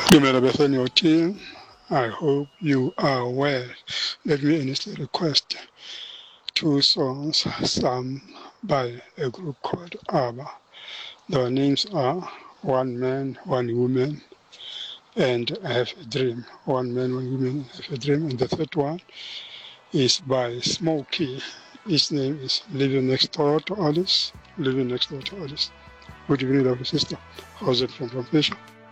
You may be in your team. I hope you are well. Let me initially request two songs sung by a group called ABBA. Their names are One Man, One Woman, and I Have a Dream. One Man, One Woman, Have a Dream. And the third one is by Smokey. His name is Living Next Door to Alice. Living Next Door to Alice. Good evening, lovely sister. How's it from Asia?